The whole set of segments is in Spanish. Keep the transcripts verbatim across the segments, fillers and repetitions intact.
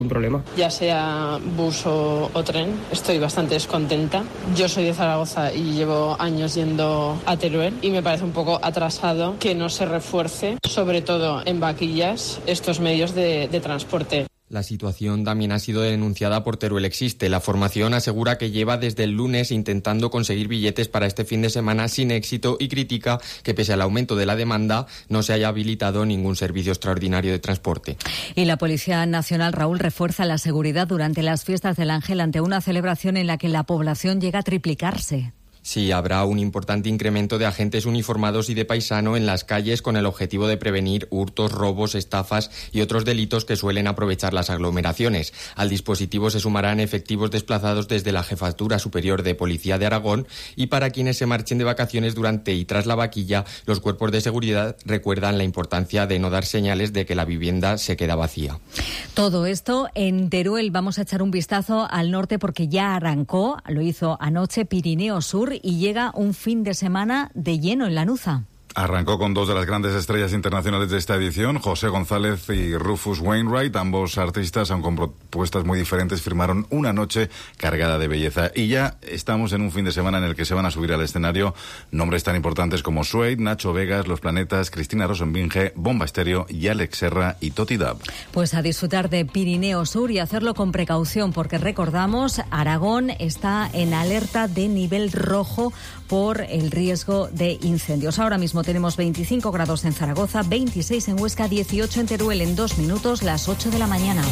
Un problema. Ya sea bus o, o tren, estoy bastante descontenta. Yo soy de Zaragoza y llevo años yendo a Teruel y me parece un poco atrasado que no se refuerce, sobre todo en vaquillas, estos medios de, de transporte. La situación también ha sido denunciada por Teruel Existe. La formación asegura que lleva desde el lunes intentando conseguir billetes para este fin de semana sin éxito y critica que pese al aumento de la demanda no se haya habilitado ningún servicio extraordinario de transporte. Y la Policía Nacional, Raúl, refuerza la seguridad durante las fiestas del Ángel ante una celebración en la que la población llega a triplicarse. Sí, habrá un importante incremento de agentes uniformados y de paisano en las calles con el objetivo de prevenir hurtos, robos, estafas y otros delitos que suelen aprovechar las aglomeraciones. Al dispositivo se sumarán efectivos desplazados desde la Jefatura Superior de Policía de Aragón y para quienes se marchen de vacaciones durante y tras la vaquilla, los cuerpos de seguridad recuerdan la importancia de no dar señales de que la vivienda se queda vacía. Todo esto en Teruel. Vamos a echar un vistazo al norte porque ya arrancó, lo hizo anoche, Pirineo Sur, y llega un fin de semana de lleno en Lanuza. Arrancó con dos de las grandes estrellas internacionales de esta edición, José González y Rufus Wainwright. Ambos artistas, aunque con propuestas muy diferentes, firmaron una noche cargada de belleza. Y ya estamos en un fin de semana en el que se van a subir al escenario nombres tan importantes como Suede, Nacho Vegas, Los Planetas, Cristina Rosenbinge, Bomba Estéreo y Alex Serra y Toti Dab. Pues a disfrutar de Pirineo Sur y hacerlo con precaución, porque recordamos, Aragón está en alerta de nivel rojo por el riesgo de incendios. Ahora mismo tenemos veinticinco grados en Zaragoza, veintiséis en Huesca, dieciocho en Teruel. En dos minutos, las ocho de la mañana.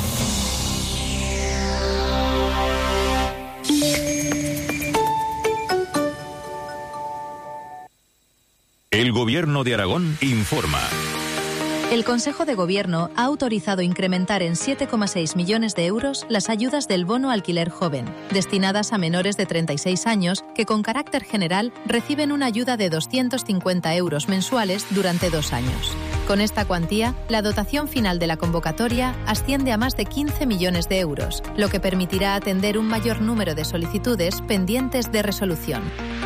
El Gobierno de Aragón informa. El Consejo de Gobierno ha autorizado incrementar en siete coma seis millones de euros las ayudas del bono alquiler joven, destinadas a menores de treinta y seis años que con carácter general reciben una ayuda de doscientos cincuenta euros mensuales durante dos años. Con esta cuantía, la dotación final de la convocatoria asciende a más de quince millones de euros, lo que permitirá atender un mayor número de solicitudes pendientes de resolución.